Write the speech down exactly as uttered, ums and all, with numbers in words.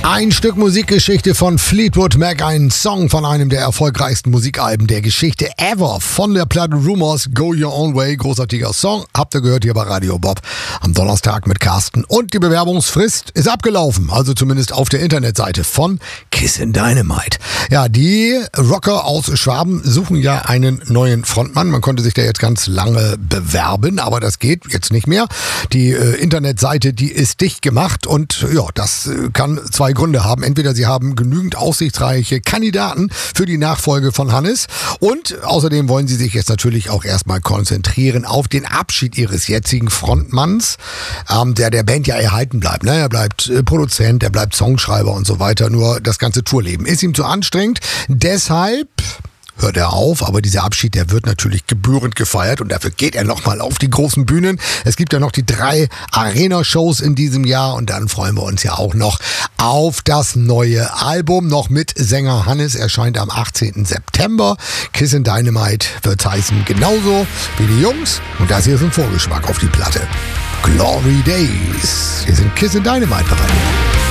Ein Stück Musikgeschichte von Fleetwood Mac, ein Song von einem der erfolgreichsten Musikalben der Geschichte ever. Von der Platte Rumors, Go Your Own Way, großartiger Song. Habt ihr gehört hier bei Radio Bob am Donnerstag mit Carsten. Und die Bewerbungsfrist ist abgelaufen, also zumindest auf der Internetseite von Kissin' Dynamite. Ja, die Rocker aus Schwaben suchen ja einen neuen Frontmann. Man konnte sich da jetzt ganz lange bewerben, aber das geht jetzt nicht mehr. Die äh, Internetseite, die ist dicht gemacht und ja, das äh, kann zwei Gründe haben. Entweder sie haben genügend aussichtsreiche Kandidaten für die Nachfolge von Hannes und außerdem wollen sie sich jetzt natürlich auch erstmal konzentrieren auf den Abschied ihres jetzigen Frontmanns, ähm, der der Band ja erhalten bleibt. Ne? Er bleibt äh, Produzent, er bleibt Songschreiber und so weiter. Nur das ganze Tourleben ist ihm zu anstrengend. Deshalb hört er auf, aber dieser Abschied, der wird natürlich gebührend gefeiert und dafür geht er nochmal auf die großen Bühnen. Es gibt ja noch die drei Arena-Shows in diesem Jahr und dann freuen wir uns ja auch noch auf das neue Album, noch mit Sänger Hannes, erscheint am achtzehnten September. Kissin' Dynamite wird's heißen, genauso wie die Jungs und das hier ist ein Vorgeschmack auf die Platte. Glory Days. Hier sind Kissin' Dynamite bereit.